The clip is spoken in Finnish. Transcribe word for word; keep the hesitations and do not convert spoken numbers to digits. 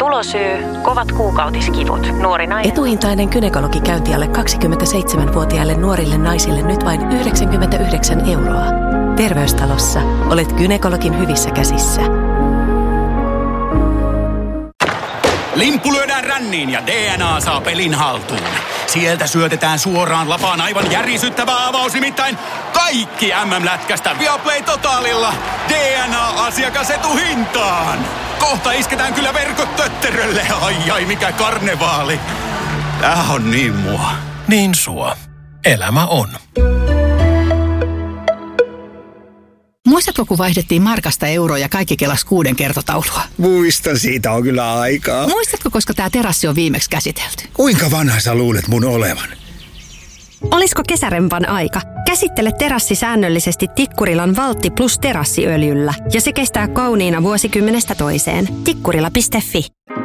tulosyy, kovat kuukautiskivut, nuori nainen. Etuhintainen gynekologikäynti alle kaksikymmentäseitsemänvuotiaille nuorille naisille nyt vain yhdeksänkymmentäyhdeksän euroa. Terveystalossa olet gynekologin hyvissä käsissä. Limppu lyödään ränniin ja D N A saa pelin haltuun. Sieltä syötetään suoraan lapaan aivan järisyttävä avaus, nimittäin kaikki M M-lätkästä Viaplay Totalilla. D N A-asiakasetuhintaan. Kohta isketään kyllä verkot tötterölle. Ai ai, mikä karnevaali. Tää on niin mua. Niin sua. Elämä on. Muistatko, kun vaihdettiin markasta euroon ja kaikki kelasi kuuden kertotaulua? Muistan, siitä on kyllä aikaa. Muistatko, koska tämä terassi on viimeksi käsitelty? Kuinka vanha sä luulet mun olevan? Olisiko kesärempan aika? Käsittele terassi säännöllisesti Tikkurilan Valtti plus terassiöljyllä ja se kestää kauniina vuosikymmenestä toiseen. Tikkurila piste fi